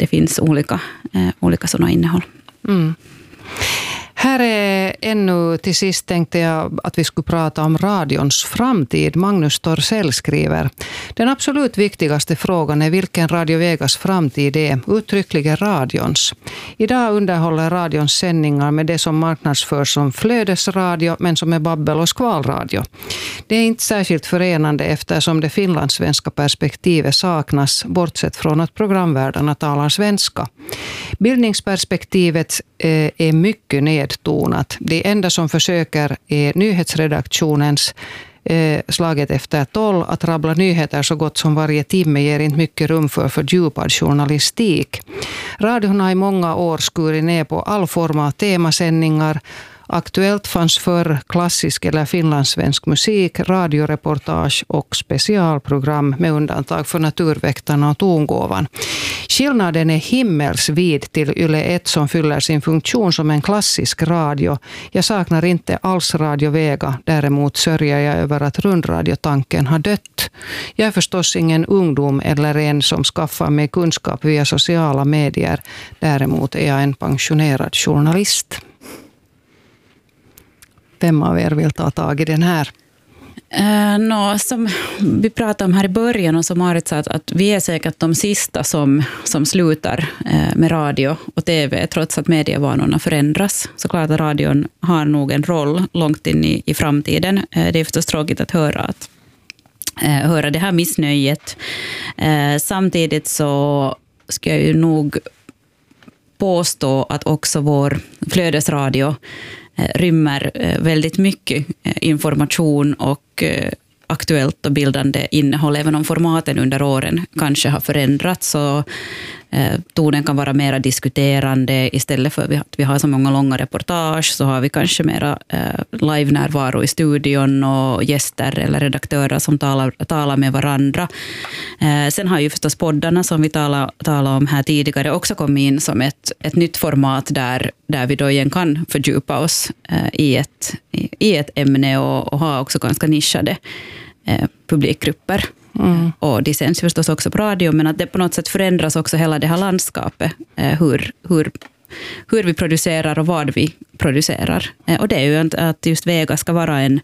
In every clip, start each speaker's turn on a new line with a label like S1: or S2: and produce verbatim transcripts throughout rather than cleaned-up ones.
S1: finns olika, eh, olika sådana innehåll.
S2: Mm. Här är ännu till sist tänkte jag att vi skulle prata om radions framtid. Magnus Torssell skriver: den absolut viktigaste frågan är vilken Radio Vegas framtid är, uttryckligen radions. Idag underhåller radions sändningar med det som marknadsförs som flödesradio men som är babbel- och skvalradio. Det är inte särskilt förenande eftersom det finlandssvenska perspektivet saknas, bortsett från att programvärdarna talar svenska. Bildningsperspektivet eh, är mycket nedtonat. Det enda som försöker är nyhetsredaktionens eh, slaget efter tolv. Att rabbla nyheter så gott som varje timme ger inte mycket rum för fördjupad journalistik. Radion har i många år skurit ner på all form av temasändningar. Aktuellt fanns för klassisk eller finlandssvensk musik, radioreportage och specialprogram med undantag för Naturväktarna och Tongåvan. Skillnaden är himmelsvid till Yle ett som fyller sin funktion som en klassisk radio. Jag saknar inte alls Radio Vega, däremot sörjer jag över att rundradiotanken har dött. Jag är förstås ingen ungdom eller en som skaffar mig kunskap via sociala medier. Däremot är jag en pensionerad journalist. Vem av er vill ta tag i den här?
S1: Uh, no, som vi pratade om här i början och som Marit sa, att, att vi är säkert de sista som, som slutar uh, med radio och tv trots att medievanorna förändras. Så klart att radion har nog en roll långt in i, i framtiden. Uh, det är förstås tråkigt att höra, att, uh, höra det här missnöjet. Uh, samtidigt så ska jag ju nog påstå att också vår flödesradio rymmer väldigt mycket information och aktuellt och bildande innehåll, även om formaten under åren kanske har förändrats, så tonen kan vara mera diskuterande. Istället för att vi har så många långa reportage så har vi kanske mera live-närvaro i studion och gäster eller redaktörer som talar, talar med varandra. Sen har ju förstås poddarna som vi talade, talade om här tidigare också kommit in som ett, ett nytt format där, där vi då igen kan fördjupa oss i ett, i ett ämne och, och ha också ganska nischade publikgrupper. Mm. Och det sänds förstås också på radio, men att det på något sätt förändras också hela det här landskapet, hur, hur, hur vi producerar och vad vi producerar. Och det är ju att just Vega ska vara en,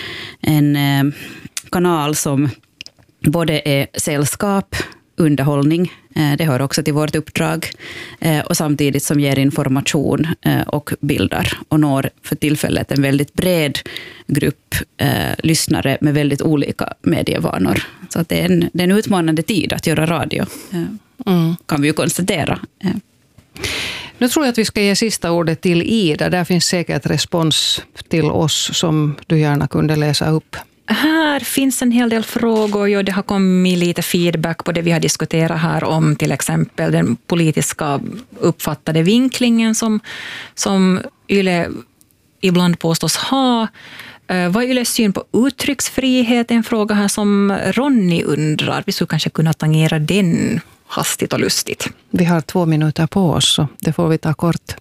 S1: en kanal som både är sällskap, underhållning, det hör också till vårt uppdrag, och samtidigt som ger information och bilder och når för tillfället en väldigt bred grupp eh, lyssnare med väldigt olika medievanor. Så att det är en, det är en utmanande tid att göra radio, eh, mm. kan vi ju konstatera. Eh.
S2: Nu tror jag att vi ska ge sista ordet till Ida. Där finns säkert respons till oss som du gärna kunde läsa upp.
S3: Här finns en hel del frågor och det har kommit lite feedback på det vi har diskuterat här om till exempel den politiska uppfattade vinklingen som, som Yle ibland påstås ha. Vad är Yles syn på uttrycksfrihet? En fråga här som Ronny undrar. Vi skulle kanske kunna tangera den hastigt och lustigt.
S2: Vi har två minuter på oss så det får vi ta kort.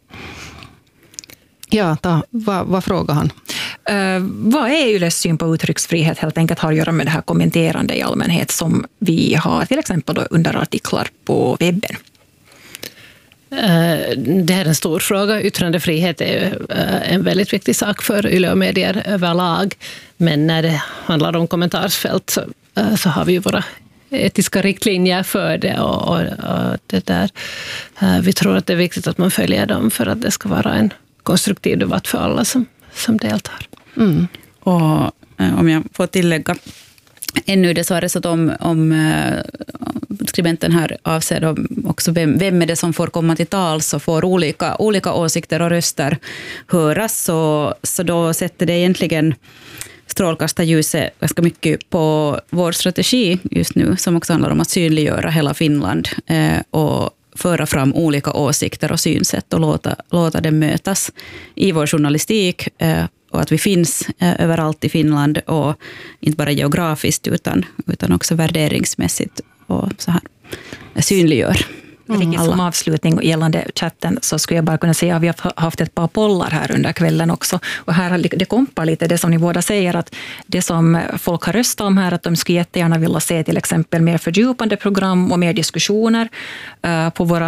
S2: Ja, ta, vad, vad frågar han?
S3: Uh, vad är Yles syn på uttrycksfrihet? Helt enkelt har att göra med det här kommenterande i allmänhet som vi har till exempel då under artiklar på webben.
S4: Det här är en stor fråga. Yttrandefrihet är en väldigt viktig sak för Yle och medier överlag. Men när det handlar om kommentarsfält så, så har vi ju våra etiska riktlinjer för det. Och, och, och det där. Vi tror att det är viktigt att man följer dem för att det ska vara en konstruktiv debatt för alla som, som deltar.
S1: Mm. Och om jag får tillägga ännu det så är det så att om, om skribenten här avser då också vem, vem är det som får komma till tal så får olika, olika åsikter och röster höras, så, så då sätter det egentligen strålkastarljuset ganska mycket på vår strategi just nu som också handlar om att synliggöra hela Finland eh, och föra fram olika åsikter och synsätt och låta, låta dem mötas i vår journalistik eh, och att vi finns eh, överallt i Finland och inte bara geografiskt utan, utan också värderingsmässigt och så här synliggör.
S3: Mm, Riktigt som avslutning gällande chatten så skulle jag bara kunna säga att vi har haft ett par pollar här under kvällen också. Och här har det kompar lite det som ni båda säger, att det som folk har röstat om här, att de skulle jättegärna vilja se till exempel mer fördjupande program och mer diskussioner uh, på våra